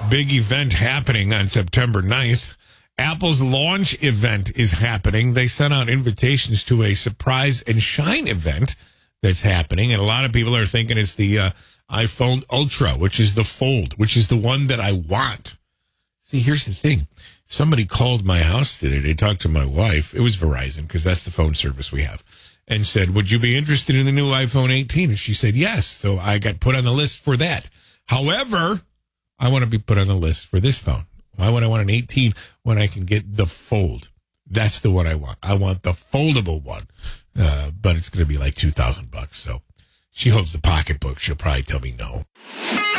Big event happening on September 9th. Apple's launch event is happening. They sent out invitations to a surprise and shine event that's happening. And a lot of people are thinking it's the iPhone Ultra, which is the Fold, which is the one that I want. See, here's the thing. Somebody called my house today. They talked to my wife. It was Verizon, because that's the phone service we have. And said, would you be interested in the new iPhone 18? And she said, yes. So I got put on the list for that. However, I want to be put on the list for this phone. Why would I want an 18 when I can get the Fold? That's the one I want. I want the foldable one. But it's going to be like $2,000. So she holds the pocketbook. She'll probably tell me no.